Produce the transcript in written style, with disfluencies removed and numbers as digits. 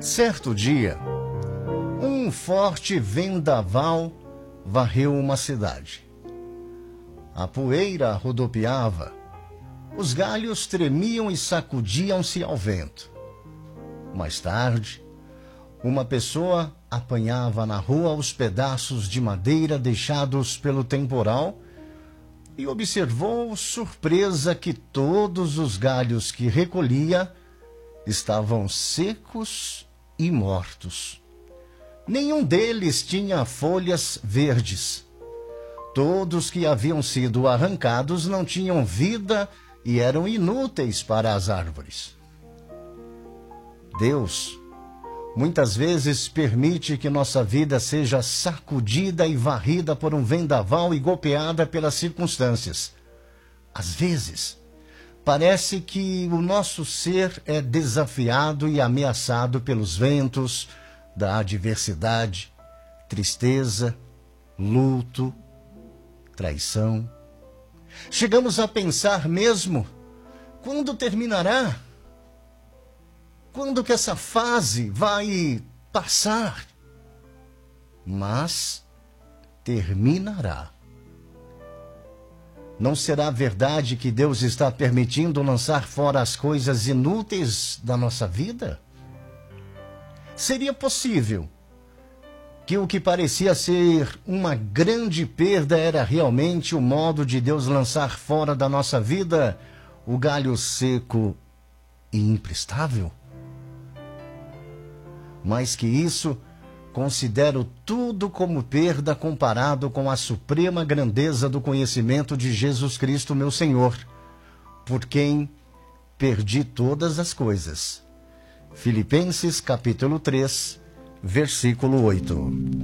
Certo dia, um forte vendaval varreu uma cidade. A poeira rodopiava, os galhos tremiam e sacudiam-se ao vento. Mais tarde, uma pessoa apanhava na rua os pedaços de madeira deixados pelo temporal e observou surpresa que todos os galhos que recolhia estavam secos e mortos. Nenhum deles tinha folhas verdes. Todos que haviam sido arrancados não tinham vida e eram inúteis para as árvores. Deus muitas vezes permite que nossa vida seja sacudida e varrida por um vendaval e golpeada pelas circunstâncias. Às vezes, parece que o nosso ser é desafiado e ameaçado pelos ventos da adversidade, tristeza, luto, traição. Chegamos a pensar mesmo, quando terminará? Quando que essa fase vai passar? Mas terminará. Não será verdade que Deus está permitindo lançar fora as coisas inúteis da nossa vida? Seria possível que o que parecia ser uma grande perda era realmente o modo de Deus lançar fora da nossa vida o galho seco e imprestável? Mais que isso, considero tudo como perda comparado com a suprema grandeza do conhecimento de Jesus Cristo, meu Senhor, por quem perdi todas as coisas. Filipenses capítulo 3, versículo 8.